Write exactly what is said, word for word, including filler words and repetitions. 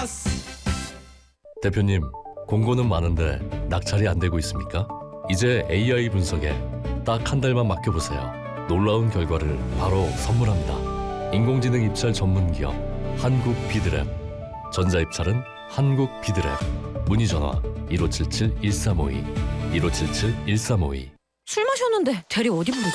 대표님, 공고는 많은데 낙찰이 안 되고 있습니까? 이제 에이아이 분석에 딱 한 달만 맡겨보세요. 놀라운 결과를 바로 선물합니다. 인공지능 입찰 전문 기업 한국 비드랩. 전자입찰은 한국 비드랩. 문의 전화 일오칠칠 일삼오이 일오칠칠 일삼오이. 술 마셨는데 대리 어디 부르지?